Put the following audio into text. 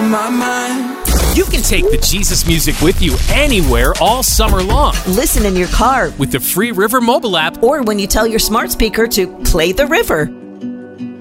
my mind. You can take the Jesus music with you anywhere all summer long. Listen in your car with the free River mobile app, or when you tell your smart speaker to play the river.